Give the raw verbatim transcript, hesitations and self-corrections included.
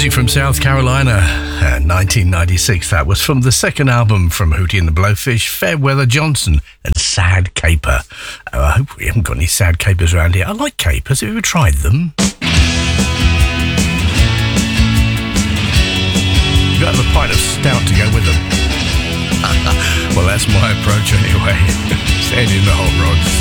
Music from South Carolina, uh, nineteen ninety-six. That was from the second album from Hootie and the Blowfish, Fairweather Johnson and Sad Caper. Oh, I hope we haven't got any sad capers around here. I like capers. Have you ever tried them? You've got to have a pint of stout to go with them. Well, that's my approach anyway. Send in the hot rods.